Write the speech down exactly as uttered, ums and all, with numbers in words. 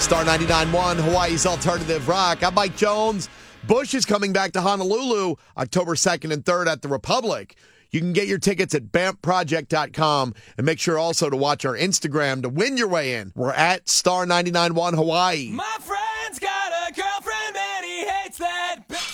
Star ninety-nine point one, Hawaii's Alternative Rock. I'm Mike Jones. Bush is coming back to Honolulu October second and third at the Republic. You can get your tickets at bamp project dot com and make sure also to watch our Instagram to win your way in. We're at Star ninety-nine point one Hawaii. My friend.